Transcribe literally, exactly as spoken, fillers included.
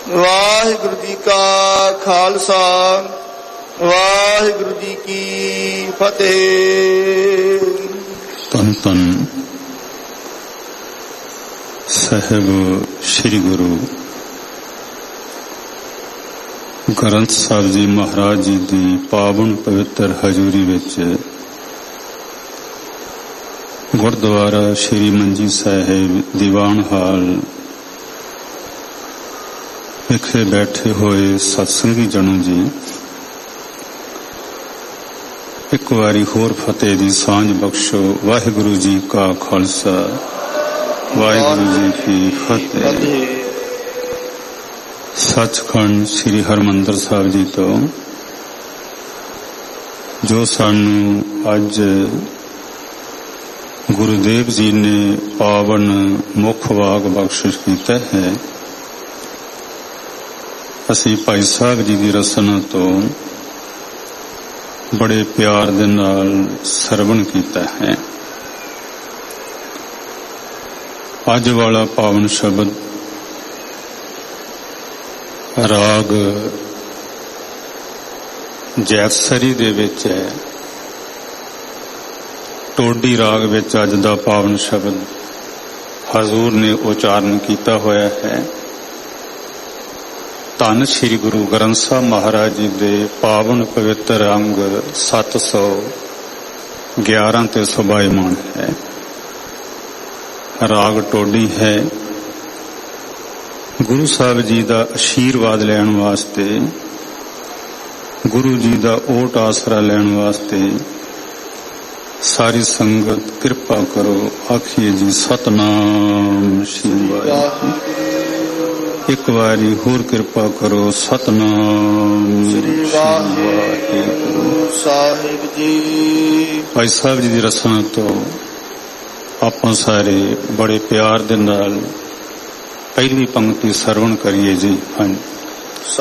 ਵਾਹਿਗੁਰੂ ਜੀ ਕਾ ਖਾਲਸਾ ਵਾਹਿਗੁਰੂ ਜੀ ਕੀ ਫਤਿਹ। ਧੰਨ ਧੰਨ ਸਾਹਿਬ ਸ੍ਰੀ ਗੁਰੂ ਗ੍ਰੰਥ ਸਾਹਿਬ ਜੀ ਮਹਾਰਾਜ ਜੀ ਦੀ ਪਾਵਨ ਪਵਿੱਤਰ ਹਜ਼ੂਰੀ ਵਿੱਚ ਗੁਰਦੁਆਰਾ ਸ੍ਰੀ ਮੰਜੀ ਸਾਹਿਬ ਦੀਵਾਨ ਹਾਲ ਵਿਖੇ ਬੈਠੇ ਹੋਏ ਸਤਸੰਗੀ ਜਨੋ ਜੀ, ਇੱਕ ਵਾਰੀ ਹੋਰ ਫਤਿਹ ਦੀ ਸਾਂਝ ਬਖਸ਼ੋ। ਵਾਹਿਗੁਰੂ ਜੀ ਕਾ ਖਾਲਸਾ ਵਾਹਿਗੁਰੂ ਜੀ ਕੀ ਫਤਿਹ। ਸੱਚਖੰਡ ਸ੍ਰੀ ਹਰਿਮੰਦਰ ਸਾਹਿਬ ਜੀ ਤੋਂ ਜੋ ਸਾਨੂੰ ਅੱਜ ਗੁਰੂਦੇਵ ਜੀ ਨੇ ਪਾਵਨ ਮੁੱਖ ਵਾਕ ਬਖਸ਼ਿਸ਼ ਕੀਤਾ ਹੈ, ਅਸੀਂ ਭਾਈ ਸਾਹਿਬ ਜੀ ਦੀ ਰਸਨਾ ਤੋਂ ਬੜੇ ਪਿਆਰ ਦੇ ਨਾਲ ਸਰਵਣ ਕੀਤਾ ਹੈ। ਅੱਜ ਵਾਲਾ ਪਾਵਨ ਸ਼ਬਦ ਰਾਗ ਜੈਤਸਰੀ ਦੇ ਵਿੱਚ ਹੈ। ਟੋਡੀ ਰਾਗ ਵਿੱਚ ਅੱਜ ਦਾ ਪਾਵਨ ਸ਼ਬਦ ਹਜ਼ੂਰ ਨੇ ਉਚਾਰਨ ਕੀਤਾ ਹੋਇਆ ਹੈ। ਧੰਨ ਸ੍ਰੀ ਗੁਰੂ ਗ੍ਰੰਥ ਸਾਹਿਬ ਮਹਾਰਾਜ ਜੀ ਦੇ ਪਾਵਨ ਪਵਿੱਤਰ ਅੰਗ ਸੱਤ ਸੌ ਗਿਆਰਾਂ ਤੇ ਸੁਭਾਇਮਾਨ ਹੈ। ਰਾਗ ਟੋਡੀ ਹੈ। ਗੁਰੂ ਸਾਹਿਬ ਜੀ ਦਾ ਆਸ਼ੀਰਵਾਦ ਲੈਣ ਵਾਸਤੇ, ਗੁਰੂ ਜੀ ਦਾ ਓਟ ਆਸਰਾ ਲੈਣ ਵਾਸਤੇ ਸਾਰੀ ਸੰਗਤ ਕਿਰਪਾ ਕਰੋ। ਆਖੀਏ ਜੀ ਸਤਨਾਮ ਸ੍ਰੀ ਵਾਹਿਗੁਰੂ। ਇੱਕ ਵਾਰੀ ਹੋਰ ਕਿਰਪਾ ਕਰੋ। ਸਤਨਾਮ ਸ੍ਰੀ ਵਾਹਿਗੁਰੂ ਸਾਹਿਬ ਜੀ। ਭਾਈ ਸਾਹਿਬ ਜੀ ਦੀ ਰਸਨਾ ਤੋਂ ਆਪਾਂ ਸਾਰੇ ਬੜੇ ਪਿਆਰ ਦੇ ਨਾਲ ਪਹਿਲੀ ਪੰਕਤੀ ਸਰਵਣ ਕਰੀਏ ਜੀ। ਹਾਂਜੀ।